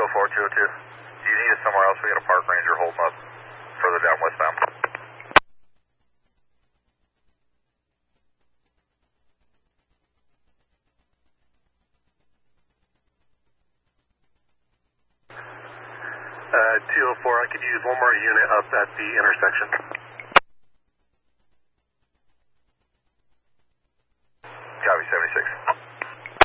204, 202. Do you need us somewhere else? We got a park ranger holding up further down westbound. Uh, 204, I could use one more unit up at the intersection. Copy, 76.